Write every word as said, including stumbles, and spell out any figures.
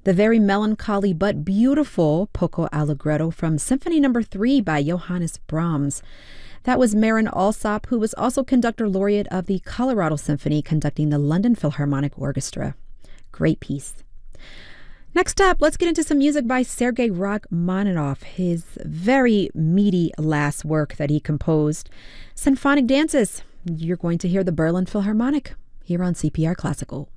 the very melancholy but beautiful Poco Allegretto from Symphony Number three by Johannes Brahms. That was Marin Alsop, who was also conductor laureate of the Colorado Symphony, conducting the London Philharmonic Orchestra. Great piece. Next up, let's get into some music by Sergei Rachmaninoff, his very meaty last work that he composed, Symphonic Dances. You're going to hear the Berlin Philharmonic here on C P R Classical.